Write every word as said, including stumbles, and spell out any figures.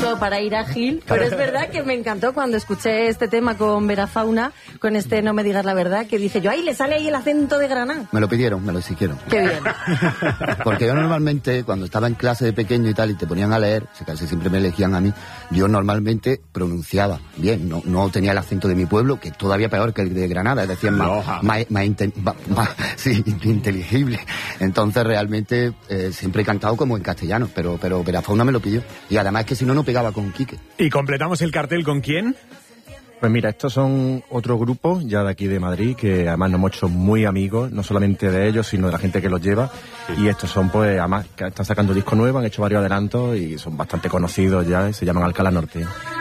mucho para ir a Gil, pero es verdad que me encantó cuando escuché este tema con Vera Fauna, con este No me digas la verdad, que dice yo, ¡ay, le sale ahí el acento de Granada! Me lo pidieron, me lo exigieron. ¡Qué bien! Porque yo normalmente, cuando estaba en clase de pequeño y tal, y te ponían a leer, casi siempre me elegían a mí, yo normalmente pronunciaba bien, no, no tenía el acento de mi pueblo, que es todavía peor que el de Granada, es decir, más, más, más, inte, más, más sí, inteligible. Entonces realmente eh, siempre he cantado como en castellano, pero, pero Vera Fauna me lo pidió. Y además es que si no, no pegaba con Quique. ¿Y completamos el cartel con quién? Pues mira, estos son otros grupos ya de aquí de Madrid que además nos hemos hecho muy amigos, no solamente de ellos, sino de la gente que los lleva. Sí. Y estos son, pues, además, que están sacando disco nuevo, han hecho varios adelantos y son bastante conocidos ya, se llaman Alcalá Norte.